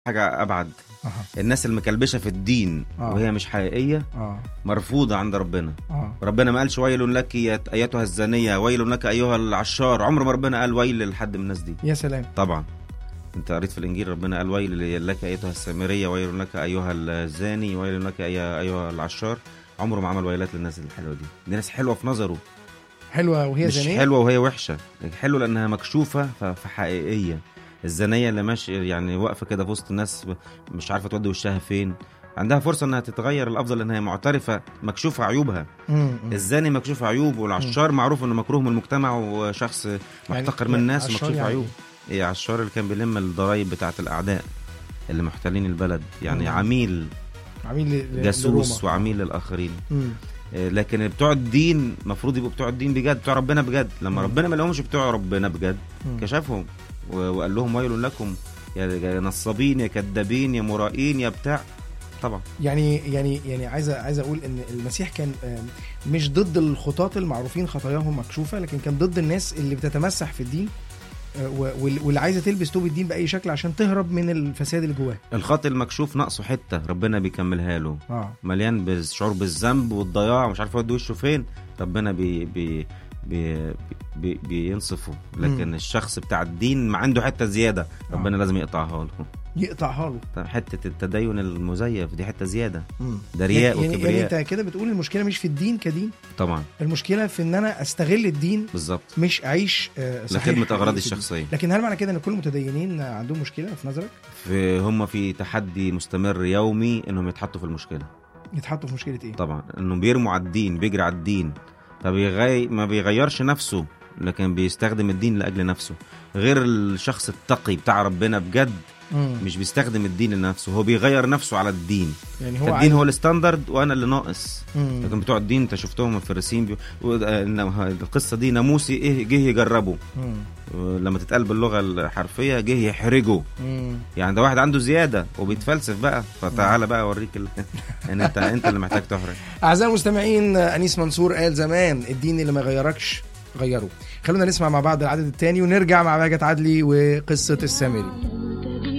حاجة أبعد. الناس المكلبشة في الدين وهي مش حقيقية مرفوضة عند ربنا. ربنا ما قالش ويل لك أيتها الزانية، ويل لك أيها العشار. عمر ما ربنا قال ويل لحد من الناس دي. يا سلام. طبعا انت قريت في الانجيل ربنا قال ويل لك ايتها السامريه، ويل لك ايها الزاني، ويل لك ايها العشار. عمره ما عمل ويلات للناس الحلوه دي ناس حلوه في نظره، حلوه وهي مش زانيه، حلوه وهي وحشه. حلوه لانها مكشوفه فحقيقيه. الزانيه اللي ماشي يعني واقفه كده في وسط الناس مش عارفه تودي وشها فين، عندها فرصه انها تتغير. الافضل انها معترفه مكشوفه عيوبها. الزاني مكشوف عيوبه، والعشار معروف انه مكروه من المجتمع وشخص محتقر من الناس ومكشوف عيوبه. ايه عشار اللي كان بيلم الضرايب بتاعت الاعداء اللي محتلين البلد، يعني عميل جاسوس وعميل للاخرين. لكن بتوع الدين المفروض يبقوا بتوع الدين بجد، بتوع ربنا بجد. لما ربنا ما لهمش بتوع ربنا بجد كشفهم وقال لهم ويل لكم يا نصابين يا كذابين يا مرائين يا بتاع. طبعا يعني عايز اقول ان المسيح كان مش ضد الخطاة المعروفين خطاياهم مكشوفة، لكن كان ضد الناس اللي بتتمسح في الدين واللي عايزه تلبس توب الدين باي شكل عشان تهرب من الفساد اللي جواه. الخاطئ المكشوف ناقصه حته ربنا بيكملها له. مليان بالشعور بالذنب والضياع ومش عارف يودي وشه فين، ربنا بينصفه. لكن الشخص بتاع الدين ما عنده حته زياده ربنا لازم يقطعها له. طب حته التدين المزيف دي حته زياده، ده رياء وكبرياء. يعني انت كده بتقول المشكله مش في الدين كدين، طبعا المشكله في ان انا استغل الدين بالظبط، مش اعيش لخدمه اغراضي الشخصيه. لكن هل معنى كده ان كل المتدينين عندهم مشكله في نظرك؟ هم في تحدي مستمر يومي انهم يتحطوا في المشكله. يتحطوا في مشكله ايه؟ طبعا انهم بيرموا على الدين، بيجري على الدين، ما بيغيرش نفسه، لكن بيستخدم الدين لاجل نفسه. غير الشخص التقي بتاع ربنا بجد مش بيستخدم الدين لنفسه، هو بيغير نفسه على الدين. يعني هو الدين هو الستاندرد وانا اللي ناقص. لكن بتوع الدين انت شفتهم الفريسيين القصه دي ناموسي جه يجربه. لما تتقال باللغه الحرفيه جه يحرجه. يعني ده واحد عنده زياده وبيتفلسف بقى، فتعالى بقى اوريك ان انت اللي محتاج تحرج. اعزائي المستمعين، انيس منصور قال زمان الدين اللي ما يغيركش غيره. خلونا نسمع مع بعض العدد الثاني ونرجع مع بهجت عدلي وقصه السامري.